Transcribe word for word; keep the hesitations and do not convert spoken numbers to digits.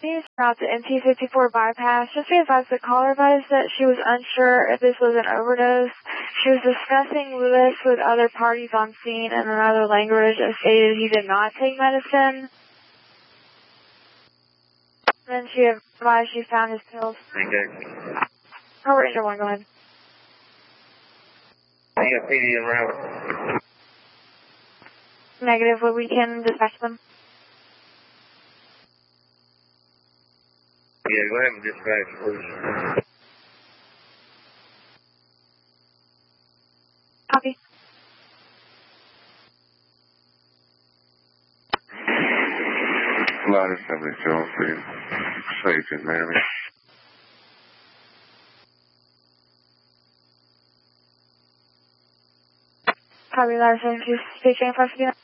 Please route to M T fifty-four bypass. Just be advised the caller advised that she was unsure if this was an overdose. She was discussing Lewis with other parties on scene in another language and stated he did not take medicine. Then she advised she found his pills. Okay. Robert, Ranger one, go ahead. I got P D around. Negative, but we can dispatch them. Yeah, go ahead and dispatch, please. Copy. Ladder seventy-two, please. Safe in Miami. Copy, Ladder seventy-two, speaking, five fifty-nine.